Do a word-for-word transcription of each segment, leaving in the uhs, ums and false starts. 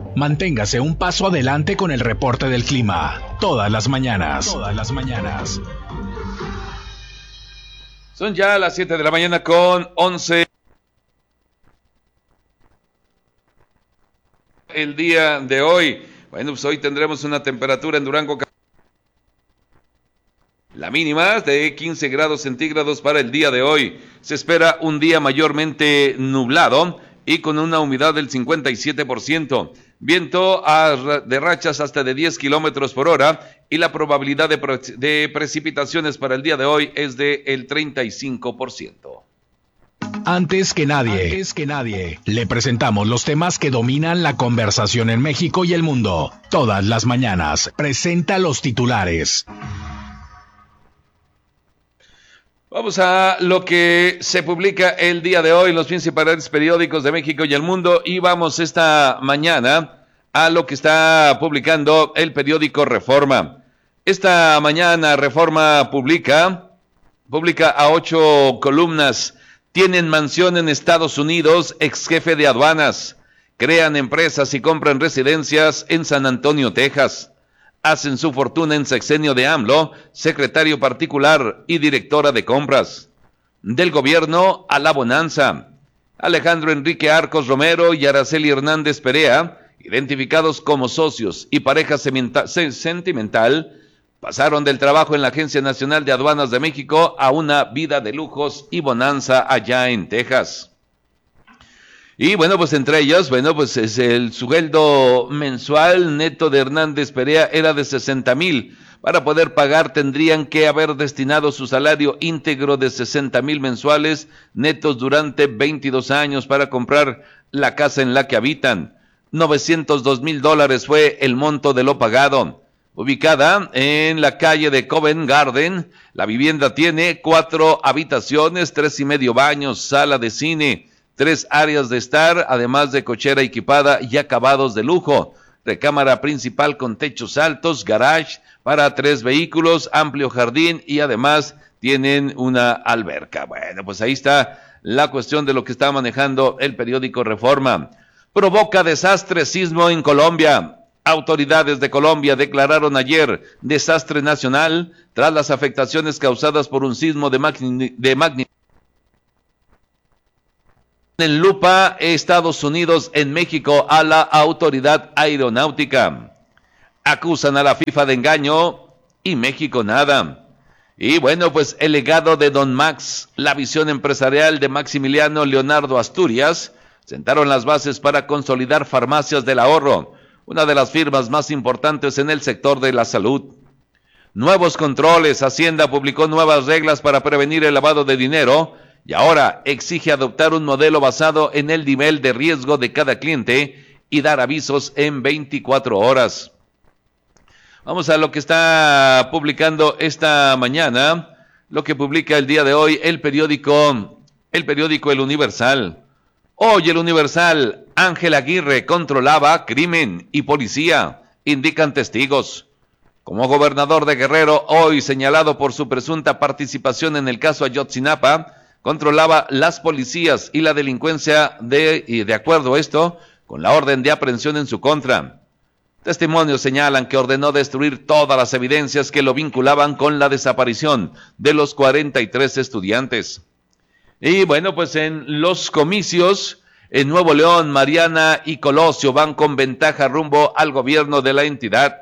Manténgase un paso adelante con el reporte del clima. Todas las mañanas. Todas las mañanas. Son ya las siete de la mañana con once. El día de hoy. Bueno, pues hoy tendremos una temperatura en Durango. La mínima es de quince grados centígrados para el día de hoy. Se espera un día mayormente nublado y con una humedad del cincuenta y siete por ciento. Viento a, de rachas hasta de diez kilómetros por hora y la probabilidad de, pre, de precipitaciones para el día de hoy es de el treinta y cinco por ciento. Antes que nadie, antes que nadie, le presentamos los temas que dominan la conversación en México y el mundo. Todas las mañanas, presenta los titulares. Vamos a lo que se publica el día de hoy en los principales periódicos de México y el mundo y vamos esta mañana a lo que está publicando el periódico Reforma. Esta mañana Reforma publica, publica a ocho columnas. Tienen mansión en Estados Unidos, ex jefe de aduanas. Crean empresas y compran residencias en San Antonio, Texas. Hacen su fortuna en sexenio de AMLO, secretario particular y directora de compras. Del gobierno a la bonanza. Alejandro Enrique Arcos Romero y Araceli Hernández Perea, identificados como socios y pareja sentimental, pasaron del trabajo en la Agencia Nacional de Aduanas de México a una vida de lujos y bonanza allá en Texas. Y bueno, pues entre ellos, bueno, pues es el sueldo mensual neto de Hernández Perea era de sesenta mil. Para poder pagar tendrían que haber destinado su salario íntegro de sesenta mil mensuales netos durante veintidós años para comprar la casa en la que habitan. novecientos dos mil dólares fue el monto de lo pagado. Ubicada en la calle de Covent Garden, la vivienda tiene cuatro habitaciones, tres y medio baños, sala de cine, tres áreas de estar, además de cochera equipada y acabados de lujo, recámara principal con techos altos, garage para tres vehículos, amplio jardín y además tienen una alberca. Bueno, pues ahí está la cuestión de lo que está manejando el periódico Reforma. Provoca desastre sismo en Colombia. Autoridades de Colombia declararon ayer desastre nacional tras las afectaciones causadas por un sismo de magnitud de magnitud. En lupa, Estados Unidos en México a la autoridad aeronáutica. Acusan a la FIFA de engaño y México nada. Y bueno, pues el legado de Don Max, la visión empresarial de Maximiliano Leonardo Asturias, sentaron las bases para consolidar Farmacias del Ahorro, una de las firmas más importantes en el sector de la salud. Nuevos controles, Hacienda publicó nuevas reglas para prevenir el lavado de dinero, y ahora exige adoptar un modelo basado en el nivel de riesgo de cada cliente y dar avisos en veinticuatro horas. Vamos a lo que está publicando esta mañana, lo que publica el día de hoy el periódico, el periódico El Universal. Hoy El Universal, Ángel Aguirre controlaba crimen y policía, indican testigos. Como gobernador de Guerrero, hoy señalado por su presunta participación en el caso Ayotzinapa, controlaba las policías y la delincuencia de, y de acuerdo a esto, con la orden de aprehensión en su contra. Testimonios señalan que ordenó destruir todas las evidencias que lo vinculaban con la desaparición de los cuarenta y tres estudiantes. Y bueno, pues en los comicios, en Nuevo León, Mariana y Colosio van con ventaja rumbo al gobierno de la entidad.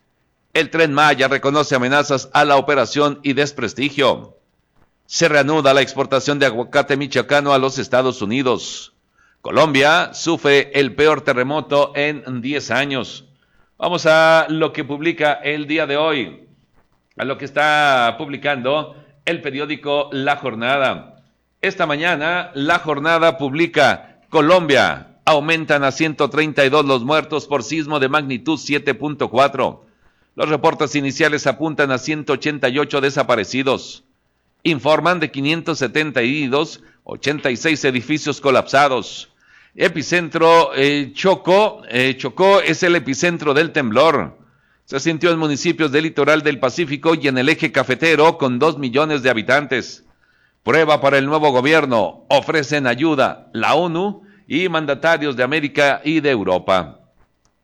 El Tren Maya reconoce amenazas a la operación y desprestigio. Se reanuda la exportación de aguacate michoacano a los Estados Unidos. Colombia sufre el peor terremoto en diez años. Vamos a lo que publica el día de hoy, a lo que está publicando el periódico La Jornada. Esta mañana, La Jornada publica: Colombia, aumentan a ciento treinta y dos los muertos por sismo de magnitud siete punto cuatro. Los reportes iniciales apuntan a ciento ochenta y ocho desaparecidos. Informan de quinientos setenta heridos, ochenta y seis edificios colapsados. Epicentro eh, Chocó, eh, Chocó es el epicentro del temblor. Se sintió en municipios del litoral del Pacífico y en el eje cafetero con dos millones de habitantes. Prueba para el nuevo gobierno, ofrecen ayuda la ONU y mandatarios de América y de Europa.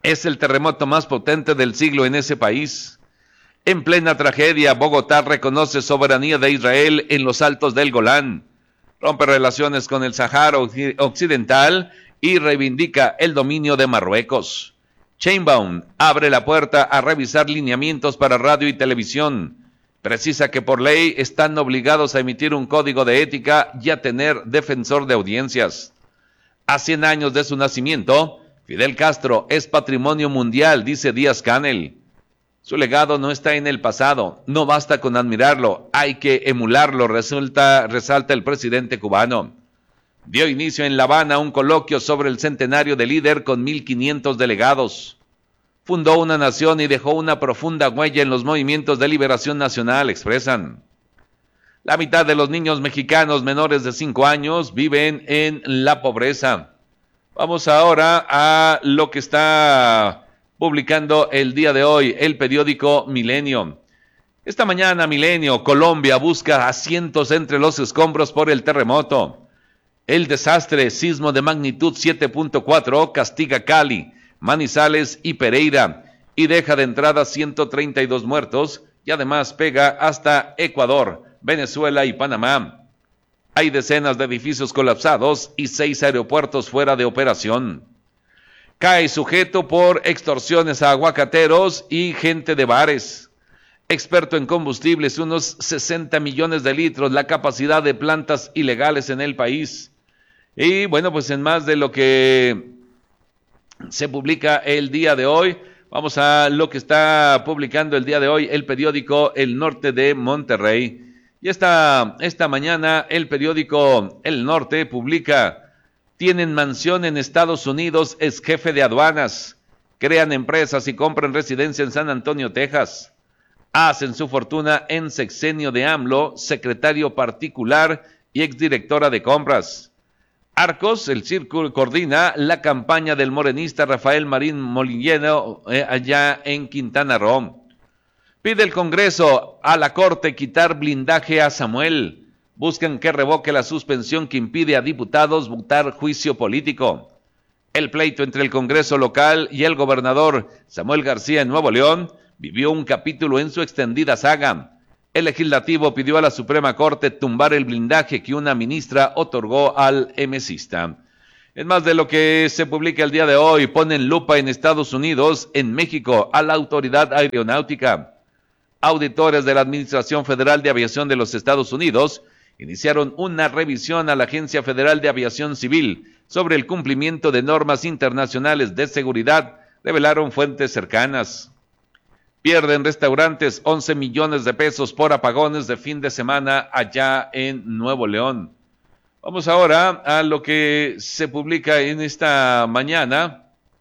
Es el terremoto más potente del siglo en ese país. En plena tragedia, Bogotá reconoce soberanía de Israel en los altos del Golán, rompe relaciones con el Sáhara Occidental y reivindica el dominio de Marruecos. Sheinbaum abre la puerta a revisar lineamientos para radio y televisión. Precisa que por ley están obligados a emitir un código de ética y a tener defensor de audiencias. A cien años de su nacimiento, Fidel Castro es patrimonio mundial, dice Díaz-Canel. Su legado no está en el pasado, no basta con admirarlo, hay que emularlo, resulta, resalta el presidente cubano. Dio inicio en La Habana un coloquio sobre el centenario del líder con mil quinientos delegados. Fundó una nación y dejó una profunda huella en los movimientos de liberación nacional, expresan. La mitad de los niños mexicanos menores de cinco años viven en la pobreza. Vamos ahora a lo que está publicando el día de hoy el periódico Milenio. Esta mañana Milenio, Colombia busca asientos entre los escombros por el terremoto. El desastre, sismo de magnitud siete punto cuatro, castiga Cali, Manizales y Pereira y deja de entrada ciento treinta y dos muertos y además pega hasta Ecuador, Venezuela y Panamá. Hay decenas de edificios colapsados y seis aeropuertos fuera de operación. Cae sujeto por extorsiones a aguacateros y gente de bares. Experto en combustibles, unos sesenta millones de litros, la capacidad de plantas ilegales en el país. Y bueno, pues en más de lo que se publica el día de hoy, vamos a lo que está publicando el día de hoy el periódico El Norte de Monterrey. Y esta, esta mañana el periódico El Norte publica: tienen mansión en Estados Unidos, es jefe de aduanas, crean empresas y compran residencia en San Antonio, Texas, hacen su fortuna en sexenio de AMLO, secretario particular y exdirectora de compras. Arcos, el círculo, coordina la campaña del morenista Rafael Marín Molino eh, allá en Quintana Roo. Pide el Congreso a la Corte quitar blindaje a Samuel. Buscan que revoque la suspensión que impide a diputados votar juicio político. El pleito entre el Congreso local y el gobernador Samuel García en Nuevo León vivió un capítulo en su extendida saga. El legislativo pidió a la Suprema Corte tumbar el blindaje que una ministra otorgó al emesista. En más de lo que se publica el día de hoy, ponen lupa en Estados Unidos, en México, a la Autoridad Aeronáutica. Auditores de la Administración Federal de Aviación de los Estados Unidos iniciaron una revisión a la Agencia Federal de Aviación Civil sobre el cumplimiento de normas internacionales de seguridad, revelaron fuentes cercanas. Pierden restaurantes once millones de pesos por apagones de fin de semana allá en Nuevo León. Vamos ahora a lo que se publica en esta mañana,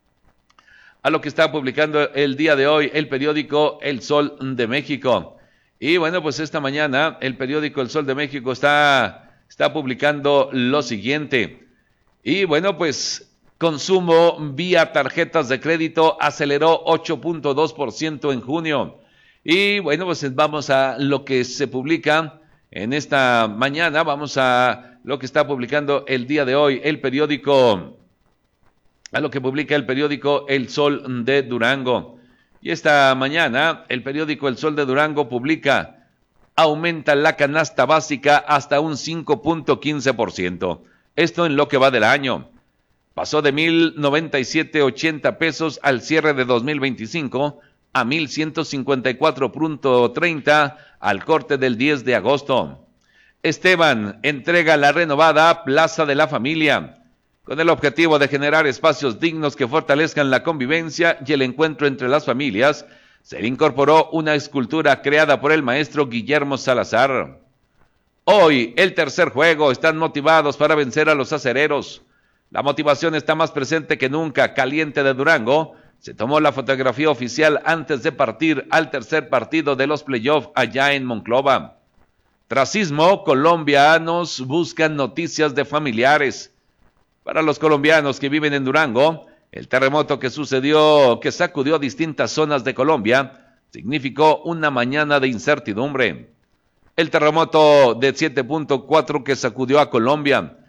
a lo que está publicando el día de hoy el periódico El Sol de México. Y bueno, pues esta mañana el periódico El Sol de México está, está publicando lo siguiente. Y bueno, pues consumo vía tarjetas de crédito aceleró ocho punto dos por ciento en junio. Y bueno, pues vamos a lo que se publica en esta mañana, vamos a lo que está publicando el día de hoy el periódico, a lo que publica el periódico El Sol de Durango. Y esta mañana el periódico El Sol de Durango publica: aumenta la canasta básica hasta un cinco punto quince por ciento. Esto en lo que va del año. Pasó de mil noventa y siete punto ochenta pesos al cierre de dos mil veinticinco a mil ciento cincuenta y cuatro punto treinta al corte del diez de agosto. Esteban entrega la renovada Plaza de la Familia, con el objetivo de generar espacios dignos que fortalezcan la convivencia y el encuentro entre las familias. Se le incorporó una escultura creada por el maestro Guillermo Salazar. Hoy, el tercer juego, están motivados para vencer a los acereros. La motivación está más presente que nunca. Caliente de Durango se tomó la fotografía oficial antes de partir al tercer partido de los playoffs allá en Monclova. Tras sismo, colombianos buscan noticias de familiares. Para los colombianos que viven en Durango, el terremoto que sucedió, que sacudió distintas zonas de Colombia, significó una mañana de incertidumbre. El terremoto de siete punto cuatro que sacudió a Colombia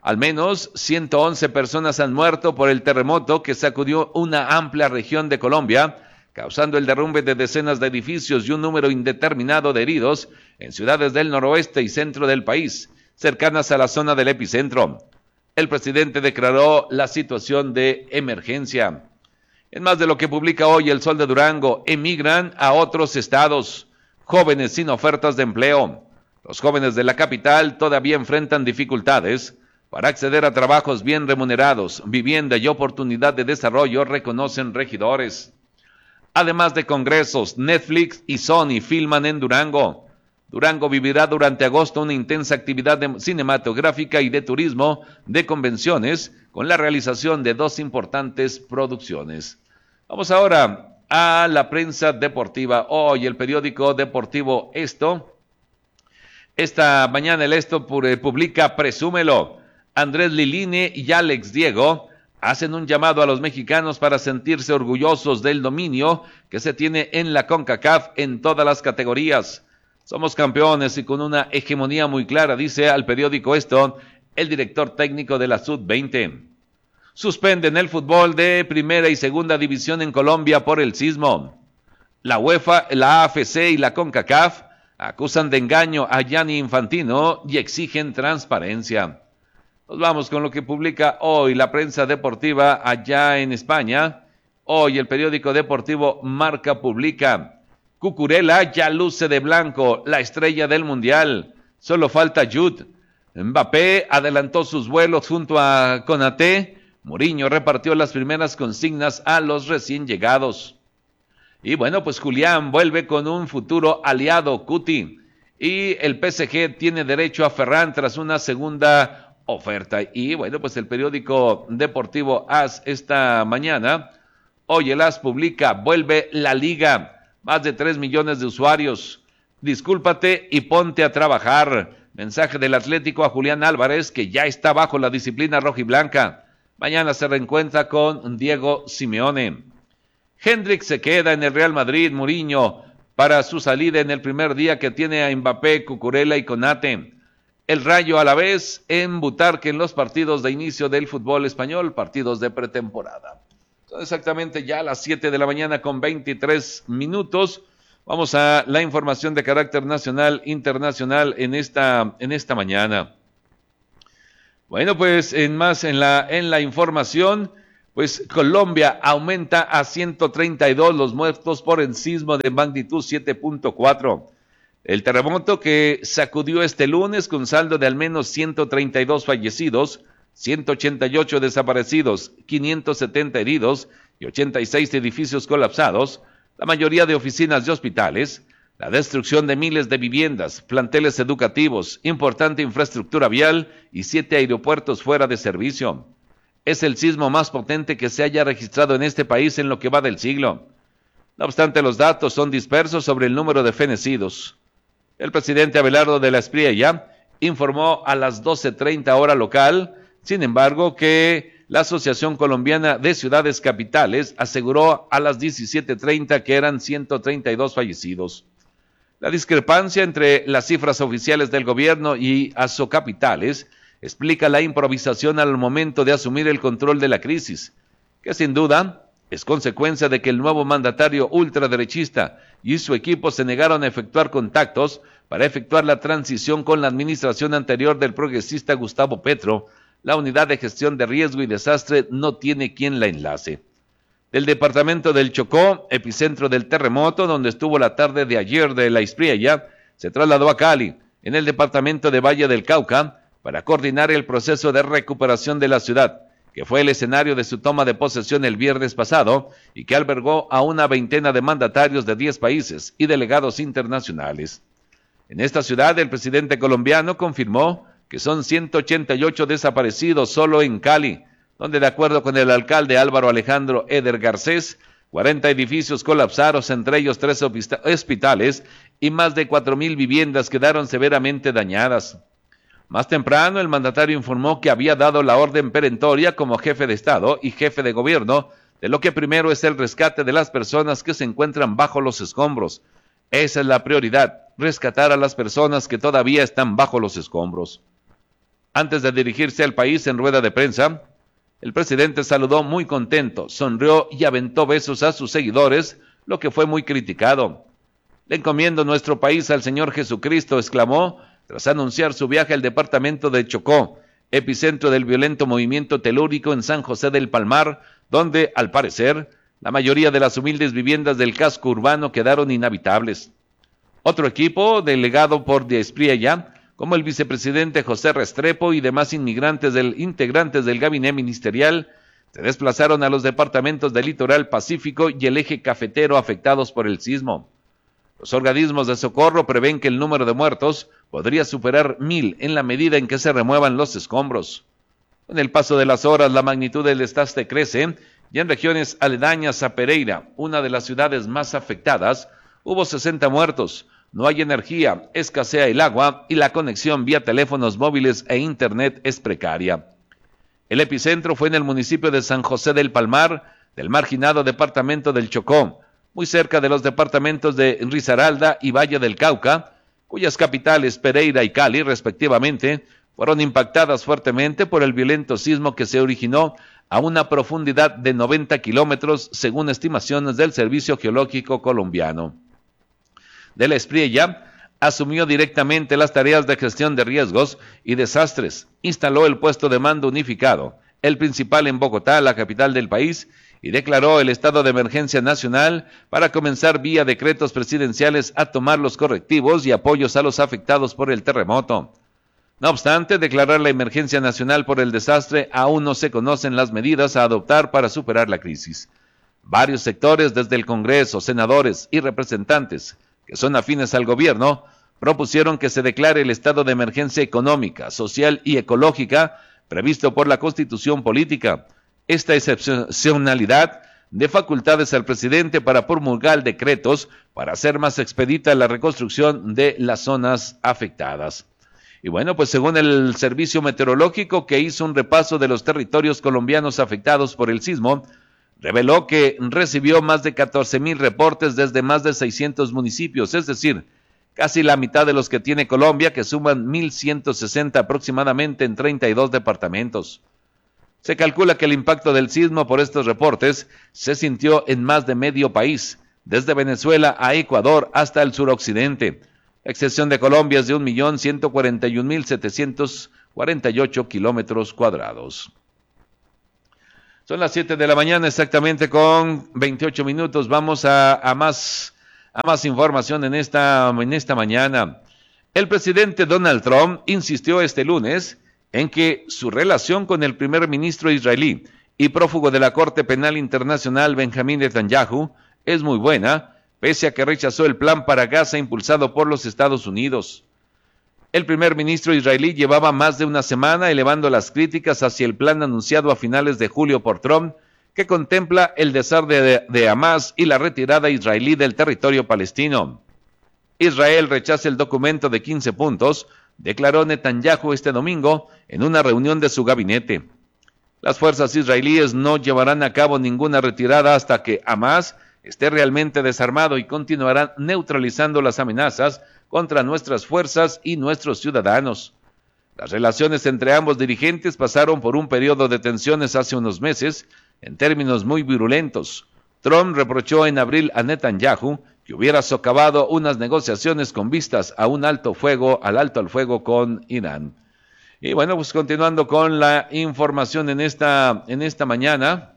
Al menos ciento once personas han muerto por el terremoto que sacudió una amplia región de Colombia, causando el derrumbe de decenas de edificios y un número indeterminado de heridos en ciudades del noroeste y centro del país, cercanas a la zona del epicentro. El presidente declaró la situación de emergencia. En más de lo que publica hoy El Sol de Durango, emigran a otros estados, jóvenes sin ofertas de empleo. Los jóvenes de la capital todavía enfrentan dificultades para acceder a trabajos bien remunerados, vivienda y oportunidad de desarrollo, reconocen regidores. Además de congresos, Netflix y Sony filman en Durango. Durango vivirá durante agosto una intensa actividad de cinematográfica y de turismo de convenciones con la realización de dos importantes producciones. Vamos ahora a la prensa deportiva. Hoy el periódico deportivo Esto. Esta mañana el Esto publica Presúmelo. Andrés Liline y Alex Diego hacen un llamado a los mexicanos para sentirse orgullosos del dominio que se tiene en la CONCACAF en todas las categorías. Somos campeones y con una hegemonía muy clara, dice al periódico Esto el director técnico de la sub veinte. Suspenden el fútbol de primera y segunda división en Colombia por el sismo. La UEFA, la A F C y la CONCACAF acusan de engaño a Gianni Infantino y exigen transparencia. Nos vamos con lo que publica hoy la prensa deportiva allá en España. Hoy el periódico deportivo Marca publica: Cucurella ya luce de blanco, la estrella del Mundial. Solo falta Jude. Mbappé adelantó sus vuelos junto a Konaté. Mourinho repartió las primeras consignas a los recién llegados. Y bueno, pues Julián vuelve con un futuro aliado, Cuti. Y el P S G tiene derecho a Ferran tras una segunda oferta. Y bueno, pues el periódico deportivo AS esta mañana, hoy el AS publica: vuelve la Liga, más de tres millones de usuarios, discúlpate y ponte a trabajar. Mensaje del Atlético a Julián Álvarez, que ya está bajo la disciplina rojiblanca. Mañana se reencuentra con Diego Simeone. Hendrik se queda en el Real Madrid. Mourinho para su salida en el primer día que tiene a Mbappé, Cucurella y Konaté. El Rayo a la vez en Butarque en los partidos de inicio del fútbol español, partidos de pretemporada. Son exactamente ya las siete de la mañana con veintitrés minutos. Vamos a la información de carácter nacional, internacional en esta, en esta mañana. Bueno, pues en más en la, en la información, pues Colombia aumenta a ciento treinta y dos los muertos por el sismo de magnitud siete punto cuatro. El terremoto que sacudió este lunes con saldo de al menos ciento treinta y dos fallecidos, ciento ochenta y ocho desaparecidos, quinientos setenta heridos y ochenta y seis edificios colapsados, la mayoría de oficinas y hospitales, la destrucción de miles de viviendas, planteles educativos, importante infraestructura vial y siete aeropuertos fuera de servicio. Es el sismo más potente que se haya registrado en este país en lo que va del siglo. No obstante, los datos son dispersos sobre el número de fenecidos. El presidente Abelardo de la Espriella informó a las doce treinta hora local, sin embargo, que la Asociación Colombiana de Ciudades Capitales aseguró a las diecisiete treinta que eran ciento treinta y dos fallecidos. La discrepancia entre las cifras oficiales del gobierno y Asocapitales explica la improvisación al momento de asumir el control de la crisis, que sin duda es consecuencia de que el nuevo mandatario ultraderechista y su equipo se negaron a efectuar contactos para efectuar la transición con la administración anterior del progresista Gustavo Petro. La unidad de gestión de riesgo y desastre no tiene quien la enlace. Del departamento del Chocó, epicentro del terremoto, donde estuvo la tarde de ayer de la Espriella, se trasladó a Cali, en el departamento de Valle del Cauca, para coordinar el proceso de recuperación de la ciudad, que fue el escenario de su toma de posesión el viernes pasado y que albergó a una veintena de mandatarios de diez países y delegados internacionales. En esta ciudad, el presidente colombiano confirmó que son ciento ochenta y ocho desaparecidos solo en Cali, donde de acuerdo con el alcalde Álvaro Alejandro Eder Garcés, cuarenta edificios colapsaron, entre ellos tres hospitales, y más de cuatro mil viviendas quedaron severamente dañadas. Más temprano, el mandatario informó que había dado la orden perentoria como jefe de Estado y jefe de gobierno, de lo que primero es el rescate de las personas que se encuentran bajo los escombros. Esa es la prioridad, rescatar a las personas que todavía están bajo los escombros. Antes de dirigirse al país en rueda de prensa, el presidente saludó muy contento, sonrió y aventó besos a sus seguidores, lo que fue muy criticado. Le encomiendo nuestro país al Señor Jesucristo, exclamó, tras anunciar su viaje al departamento de Chocó, epicentro del violento movimiento telúrico en San José del Palmar, donde, al parecer, la mayoría de las humildes viviendas del casco urbano quedaron inhabitables. Otro equipo, delegado por Diespriella, como el vicepresidente José Restrepo y demás inmigrantes del, integrantes del gabinete ministerial, se desplazaron a los departamentos del litoral pacífico y el eje cafetero afectados por el sismo. Los organismos de socorro prevén que el número de muertos podría superar mil en la medida en que se remuevan los escombros. Con el paso de las horas, la magnitud del desastre crece y en regiones aledañas a Pereira, una de las ciudades más afectadas, hubo sesenta muertos. No hay energía, escasea el agua y la conexión vía teléfonos móviles e internet es precaria. El epicentro fue en el municipio de San José del Palmar, del marginado departamento del Chocó, muy cerca de los departamentos de Risaralda y Valle del Cauca, cuyas capitales Pereira y Cali, respectivamente, fueron impactadas fuertemente por el violento sismo que se originó a una profundidad de noventa kilómetros, según estimaciones del Servicio Geológico Colombiano. De la Espriella asumió directamente las tareas de gestión de riesgos y desastres, instaló el puesto de mando unificado, el principal en Bogotá, la capital del país, y declaró el estado de emergencia nacional para comenzar vía decretos presidenciales a tomar los correctivos y apoyos a los afectados por el terremoto. No obstante, declarar la emergencia nacional por el desastre, aún no se conocen las medidas a adoptar para superar la crisis. Varios sectores, desde el Congreso, senadores y representantes, que son afines al gobierno, propusieron que se declare el estado de emergencia económica, social y ecológica previsto por la Constitución Política. Esta excepcionalidad de facultades al presidente para promulgar decretos para hacer más expedita la reconstrucción de las zonas afectadas. Y bueno, pues según el Servicio Meteorológico, que hizo un repaso de los territorios colombianos afectados por el sismo, reveló que recibió más de catorce mil reportes desde más de seiscientos municipios, es decir, casi la mitad de los que tiene Colombia, que suman mil ciento sesenta aproximadamente en treinta y dos departamentos. Se calcula que el impacto del sismo por estos reportes se sintió en más de medio país, desde Venezuela a Ecuador hasta el suroccidente. La extensión de Colombia es de un millón ciento cuarenta y un mil setecientos cuarenta y ocho kilómetros cuadrados. Son las siete de la mañana exactamente con veintiocho minutos. Vamos a, a, más, a más información en esta, en esta mañana. El presidente Donald Trump insistió este lunes en que su relación con el primer ministro israelí y prófugo de la Corte Penal Internacional Benjamín Netanyahu es muy buena, pese a que rechazó el plan para Gaza impulsado por los Estados Unidos. El primer ministro israelí llevaba más de una semana elevando las críticas hacia el plan anunciado a finales de julio por Trump, que contempla el desarme de, de Hamas y la retirada israelí del territorio palestino. Israel rechaza el documento de quince puntos, declaró Netanyahu este domingo en una reunión de su gabinete. Las fuerzas israelíes no llevarán a cabo ninguna retirada hasta que Hamas esté realmente desarmado y continuarán neutralizando las amenazas contra nuestras fuerzas y nuestros ciudadanos. Las relaciones entre ambos dirigentes pasaron por un periodo de tensiones hace unos meses, en términos muy virulentos. Trump reprochó en abril a Netanyahu que hubiera socavado unas negociaciones con vistas a un alto fuego, al alto al fuego con Irán. Y bueno, pues continuando con la información en esta, en esta mañana,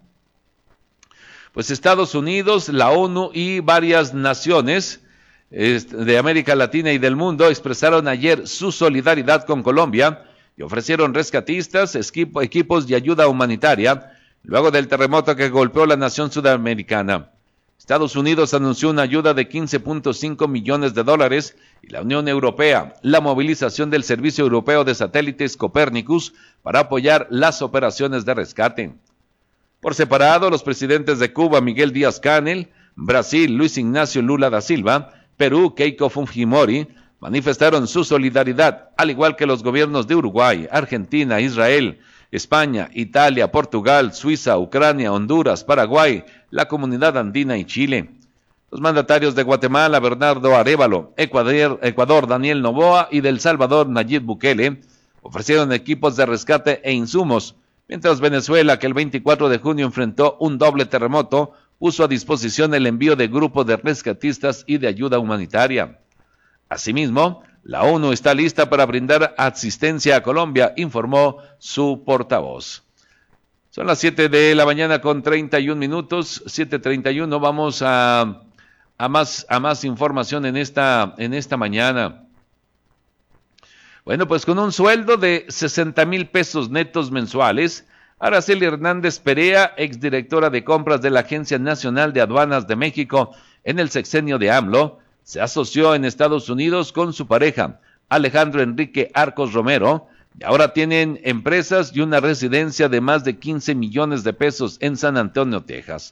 pues Estados Unidos, la ONU y varias naciones de América Latina y del mundo expresaron ayer su solidaridad con Colombia y ofrecieron rescatistas, equipos y ayuda humanitaria luego del terremoto que golpeó la nación sudamericana. Estados Unidos anunció una ayuda de quince punto cinco millones de dólares y la Unión Europea la movilización del Servicio Europeo de Satélites Copernicus para apoyar las operaciones de rescate. Por separado, los presidentes de Cuba, Miguel Díaz-Canel, Brasil, Luis Ignacio Lula da Silva, Perú, Keiko Fujimori, manifestaron su solidaridad, al igual que los gobiernos de Uruguay, Argentina, Israel, España, Italia, Portugal, Suiza, Ucrania, Honduras, Paraguay, la Comunidad Andina y Chile. Los mandatarios de Guatemala, Bernardo Arévalo, Ecuador, Ecuador, Daniel Noboa y de El Salvador, Nayib Bukele, ofrecieron equipos de rescate e insumos, mientras Venezuela, que el veinticuatro de junio enfrentó un doble terremoto, puso a disposición el envío de grupos de rescatistas y de ayuda humanitaria. Asimismo, la ONU está lista para brindar asistencia a Colombia, informó su portavoz. Son las siete de la mañana con treinta y un minutos, siete treinta y uno, vamos a, a, más, a más información en esta, en esta mañana. Bueno, pues con un sueldo de sesenta mil pesos netos mensuales, Araceli Hernández Perea, exdirectora de compras de la Agencia Nacional de Aduanas de México en el sexenio de AMLO, se asoció en Estados Unidos con su pareja, Alejandro Enrique Arcos Romero, y ahora tienen empresas y una residencia de más de quince millones de pesos en San Antonio, Texas.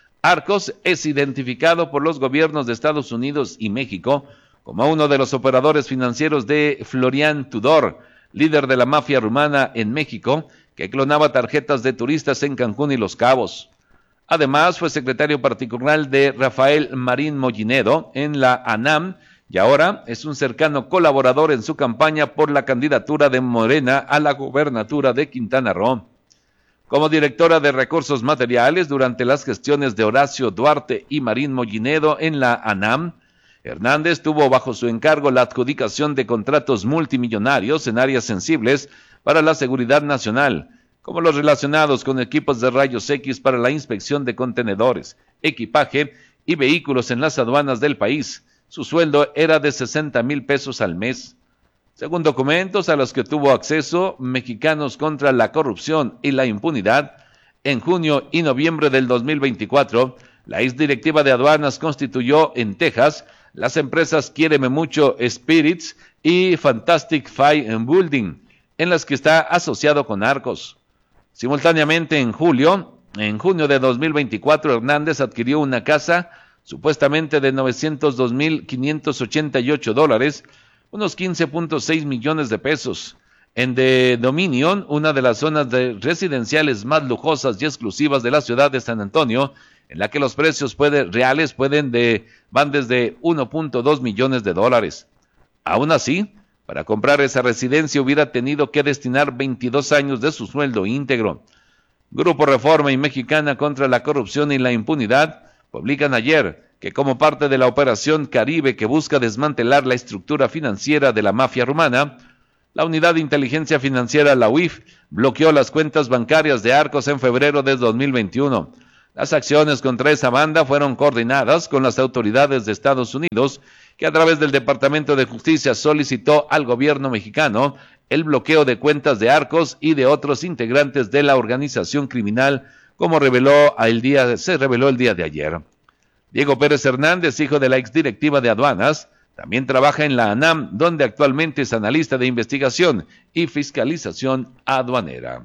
Arcos es identificado por los gobiernos de Estados Unidos y México como uno de los operadores financieros de Florian Tudor, líder de la mafia rumana en México, que clonaba tarjetas de turistas en Cancún y Los Cabos. Además, fue secretario particular de Rafael Marín Mollinedo en la ANAM, y ahora es un cercano colaborador en su campaña por la candidatura de Morena a la gobernatura de Quintana Roo. Como directora de Recursos Materiales durante las gestiones de Horacio Duarte y Marín Mollinedo en la ANAM, Hernández tuvo bajo su encargo la adjudicación de contratos multimillonarios en áreas sensibles para la seguridad nacional, como los relacionados con equipos de rayos X para la inspección de contenedores, equipaje y vehículos en las aduanas del país. Su sueldo era de sesenta mil pesos al mes. Según documentos a los que tuvo acceso Mexicanos contra la Corrupción y la Impunidad, en junio y noviembre del dos mil veinticuatro, la exdirectiva de aduanas constituyó en Texas las empresas Quiéreme Mucho Spirits y Fantastic Fire Building, en las que está asociado con Arcos. Simultáneamente, en julio, en junio de dos mil veinticuatro, Hernández adquirió una casa supuestamente de novecientos dos mil quinientos ochenta y ocho dólares, unos quince punto seis millones de pesos, en The Dominion, una de las zonas de residenciales más lujosas y exclusivas de la ciudad de San Antonio, en la que los precios puede, reales pueden de, van desde uno punto dos millones de dólares. Aún así, para comprar esa residencia hubiera tenido que destinar veintidós años de su sueldo íntegro. Grupo Reforma y Mexicana contra la Corrupción y la Impunidad publican ayer que como parte de la Operación Caribe que busca desmantelar la estructura financiera de la mafia rumana, la Unidad de Inteligencia Financiera, la U I F, bloqueó las cuentas bancarias de Arcos en febrero de dos mil veintiuno. Las acciones contra esa banda fueron coordinadas con las autoridades de Estados Unidos, que a través del Departamento de Justicia solicitó al gobierno mexicano el bloqueo de cuentas de Arcos y de otros integrantes de la organización criminal, como reveló el día, se reveló el día de ayer. Diego Pérez Hernández, hijo de la exdirectiva de aduanas, también trabaja en la ANAM, donde actualmente es analista de investigación y fiscalización aduanera.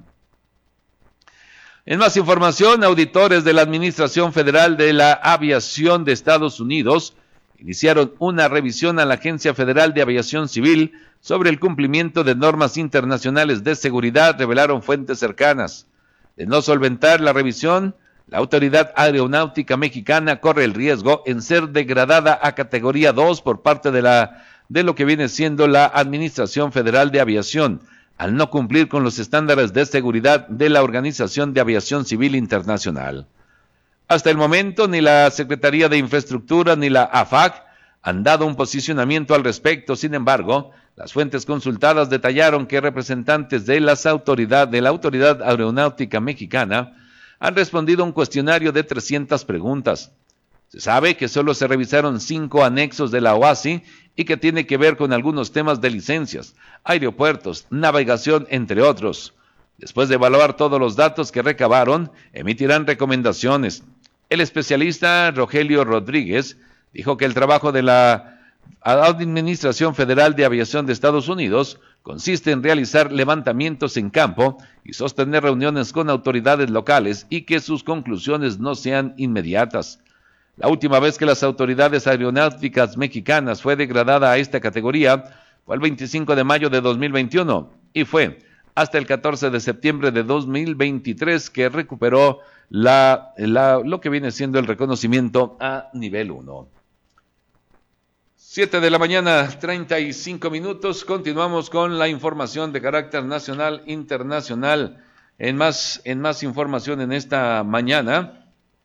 En más información, auditores de la Administración Federal de la Aviación de Estados Unidos iniciaron una revisión a la Agencia Federal de Aviación Civil sobre el cumplimiento de normas internacionales de seguridad, revelaron fuentes cercanas. De no solventar la revisión, la Autoridad Aeronáutica Mexicana corre el riesgo en ser degradada a categoría dos por parte de, la, de lo que viene siendo la Administración Federal de Aviación, al no cumplir con los estándares de seguridad de la Organización de Aviación Civil Internacional. Hasta el momento, ni la Secretaría de Infraestructura ni la A F A C han dado un posicionamiento al respecto. Sin embargo, las fuentes consultadas detallaron que representantes de, las autoridad, de la Autoridad Aeronáutica Mexicana han respondido a un cuestionario de trescientas preguntas. Se sabe que solo se revisaron cinco anexos de la O A S I y que tiene que ver con algunos temas de licencias, aeropuertos, navegación, entre otros. Después de evaluar todos los datos que recabaron, emitirán recomendaciones. El especialista Rogelio Rodríguez dijo que el trabajo de la Administración Federal de Aviación de Estados Unidos consiste en realizar levantamientos en campo y sostener reuniones con autoridades locales y que sus conclusiones no sean inmediatas. La última vez que las autoridades aeronáuticas mexicanas fue degradada a esta categoría fue el veinticinco de mayo de dos mil veintiuno y fue hasta el catorce de septiembre de dos mil veintitrés que recuperó la, la, lo que viene siendo el reconocimiento a nivel uno. Siete de la mañana, treinta y cinco minutos. Continuamos con la información de carácter nacional, internacional. En más, en más información en esta mañana,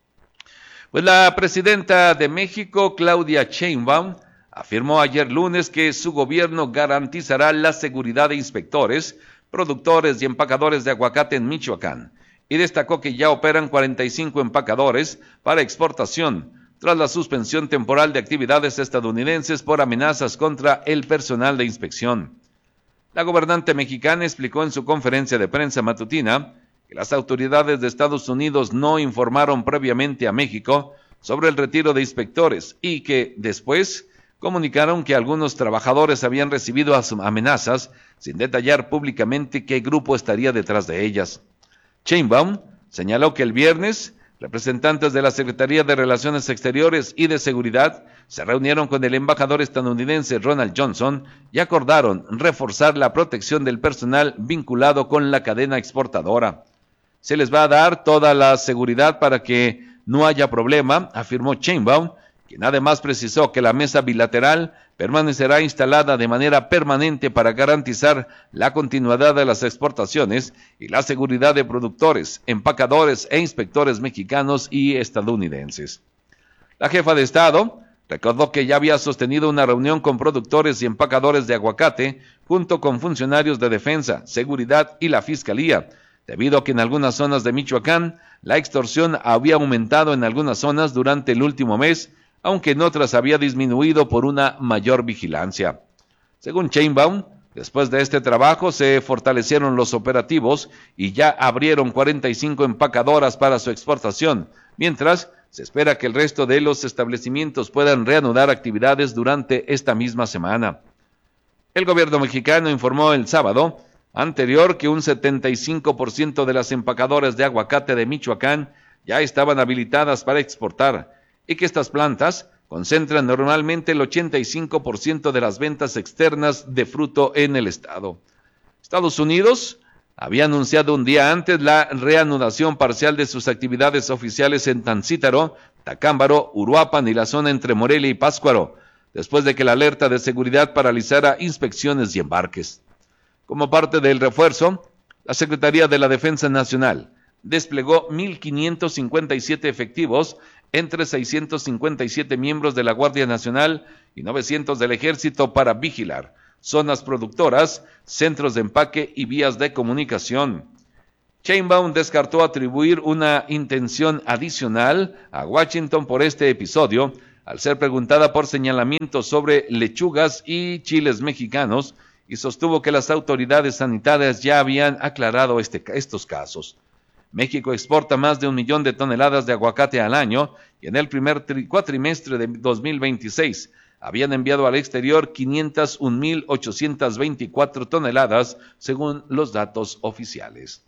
pues la presidenta de México, Claudia Sheinbaum, afirmó ayer lunes que su gobierno garantizará la seguridad de inspectores, productores y empacadores de aguacate en Michoacán, y destacó que ya operan cuarenta y cinco empacadores para exportación, tras la suspensión temporal de actividades estadounidenses por amenazas contra el personal de inspección. La gobernante mexicana explicó en su conferencia de prensa matutina que las autoridades de Estados Unidos no informaron previamente a México sobre el retiro de inspectores y que después comunicaron que algunos trabajadores habían recibido amenazas sin detallar públicamente qué grupo estaría detrás de ellas. Sheinbaum señaló que el viernes representantes de la Secretaría de Relaciones Exteriores y de Seguridad se reunieron con el embajador estadounidense Ronald Johnson y acordaron reforzar la protección del personal vinculado con la cadena exportadora. Se les va a dar toda la seguridad para que no haya problema, afirmó Sheinbaum, quien además precisó que la mesa bilateral permanecerá instalada de manera permanente para garantizar la continuidad de las exportaciones y la seguridad de productores, empacadores e inspectores mexicanos y estadounidenses. La jefa de Estado recordó que ya había sostenido una reunión con productores y empacadores de aguacate junto con funcionarios de defensa, seguridad y la fiscalía, debido a que en algunas zonas de Michoacán la extorsión había aumentado en algunas zonas durante el último mes, aunque en otras había disminuido por una mayor vigilancia. Según Sheinbaum, después de este trabajo se fortalecieron los operativos y ya abrieron cuarenta y cinco empacadoras para su exportación, mientras se espera que el resto de los establecimientos puedan reanudar actividades durante esta misma semana. El gobierno mexicano informó el sábado anterior que un setenta y cinco por ciento de las empacadoras de aguacate de Michoacán ya estaban habilitadas para exportar, y que estas plantas concentran normalmente el ochenta y cinco por ciento de las ventas externas de fruto en el estado. Estados Unidos había anunciado un día antes la reanudación parcial de sus actividades oficiales en Tancítaro, Tacámbaro, Uruapan y la zona entre Morelia y Pátzcuaro, después de que la alerta de seguridad paralizara inspecciones y embarques. Como parte del refuerzo, la Secretaría de la Defensa Nacional desplegó mil quinientos cincuenta y siete efectivos entre seiscientos cincuenta y siete miembros de la Guardia Nacional y novecientos del Ejército para vigilar zonas productoras, centros de empaque y vías de comunicación. Sheinbaum descartó atribuir una intención adicional a Washington por este episodio, al ser preguntada por señalamientos sobre lechugas y chiles mexicanos, y sostuvo que las autoridades sanitarias ya habían aclarado este, estos casos. México exporta más de un millón de toneladas de aguacate al año y en el primer tri- cuatrimestre de dos mil veintiséis habían enviado al exterior quinientas un mil ochocientas veinticuatro toneladas, según los datos oficiales.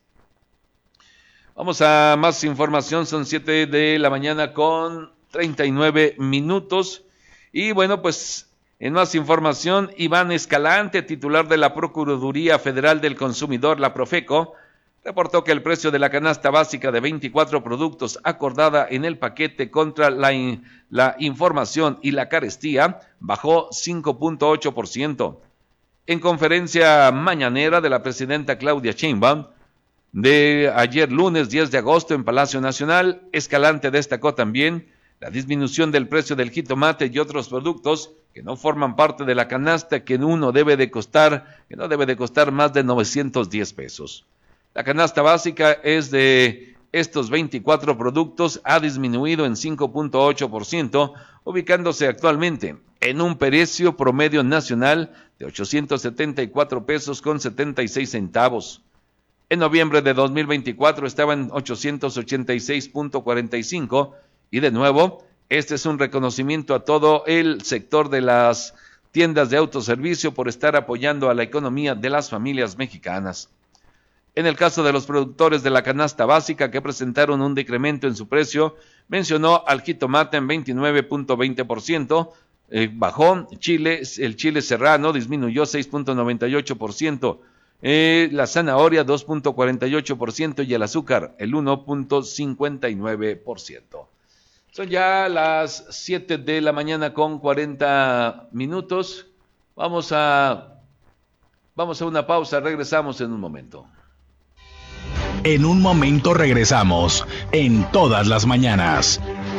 Vamos a más información, son siete de la mañana con treinta y nueve minutos. Y bueno, pues en más información, Iván Escalante, titular de la Procuraduría Federal del Consumidor, la Profeco, reportó que el precio de la canasta básica de veinticuatro productos acordada en el paquete contra la, in, la información y la carestía bajó cinco punto ocho por ciento. En conferencia mañanera de la presidenta Claudia Sheinbaum, de ayer lunes diez de agosto en Palacio Nacional, Escalante destacó también la disminución del precio del jitomate y otros productos que no forman parte de la canasta que uno debe de costar, que no debe de costar más de novecientos diez pesos. La canasta básica es de estos veinticuatro productos ha disminuido en cinco punto ocho por ciento, ubicándose actualmente en un precio promedio nacional de ochocientos setenta y cuatro pesos con setenta y seis centavos. En noviembre de dos mil veinticuatro estaba en ochocientos ochenta y seis punto cuarenta y cinco y de nuevo, este es un reconocimiento a todo el sector de las tiendas de autoservicio por estar apoyando a la economía de las familias mexicanas. En el caso de los productores de la canasta básica que presentaron un decremento en su precio, mencionó al jitomate en veintinueve punto veinte por ciento, eh, bajó Chile, el chile serrano disminuyó seis punto noventa y ocho por ciento, eh, la zanahoria dos punto cuarenta y ocho por ciento y el azúcar el uno punto cincuenta y nueve por ciento. Son ya las siete de la mañana con cuarenta minutos. Vamos a, vamos a una pausa, regresamos en un momento. En un momento regresamos, en Todas las Mañanas.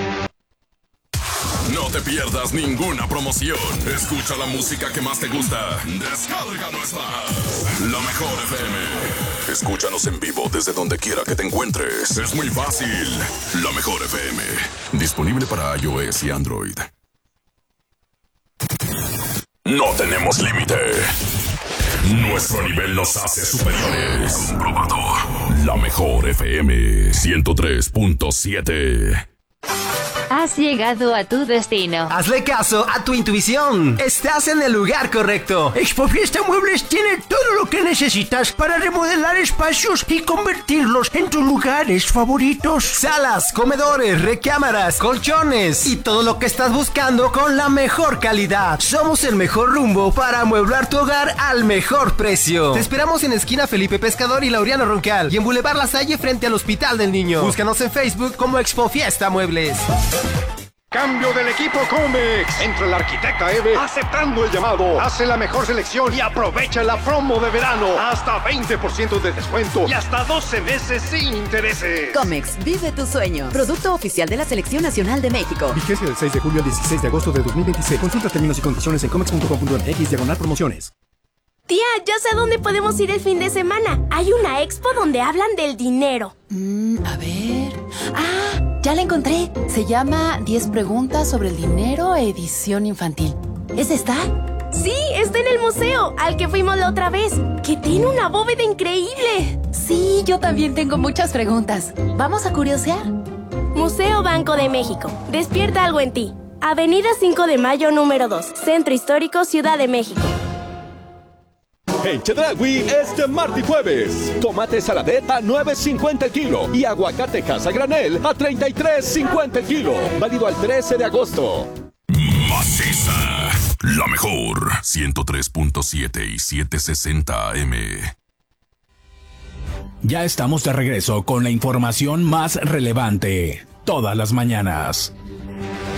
No te pierdas ninguna promoción. Escucha la música que más te gusta. Descarga nuestra app, La Mejor F M. Escúchanos en vivo desde donde quiera que te encuentres. Es muy fácil. La Mejor F M. Disponible para iOS y Android. No tenemos límite. Nuestro nivel nos hace superiores. Comprobado. La Mejor F M ciento tres punto siete. Has llegado a tu destino. Hazle caso a tu intuición. Estás en el lugar correcto. Expofiesta Muebles tiene todo lo que necesitas para remodelar espacios y convertirlos en tus lugares favoritos. Salas, comedores, recámaras, colchones y todo lo que estás buscando con la mejor calidad. Somos el mejor rumbo para amueblar tu hogar al mejor precio. Te esperamos en esquina Felipe Pescador y Laureano Roncal y en Boulevard La Salle frente al Hospital del Niño. Búscanos en Facebook como Expofiesta Muebles. Cambio del equipo Comex. Entra la arquitecta Eve aceptando el llamado. Hace la mejor selección y aprovecha la promo de verano. Hasta veinte por ciento de descuento y hasta doce meses sin intereses. Comex, vive tu sueño. Producto oficial de la Selección Nacional de México. Vigencia del seis de julio al dieciséis de agosto de dos mil veintiséis. Consulta términos y condiciones en comex punto com punto m x diagonal promociones. Tía, ya sé a dónde podemos ir el fin de semana. Hay una expo donde hablan del dinero. Mm, a ver... ¡Ah! Ya la encontré. Se llama diez preguntas sobre el dinero, edición infantil. ¿Es esta? Sí, está en el museo, al que fuimos la otra vez, que tiene una bóveda increíble. Sí, yo también tengo muchas preguntas. ¿Vamos a curiosear? Museo Banco de México. Despierta algo en ti. Avenida cinco de mayo, número dos. Centro Histórico, Ciudad de México. En Chedraui, este martes y jueves, tomate saladet a nueve cincuenta el kilo y aguacate casa granel a treinta y tres cincuenta el kilo. Válido al trece de agosto. Maciza, la mejor, ciento tres punto siete y setecientos sesenta A M. Ya estamos de regreso con la información más relevante, todas las mañanas.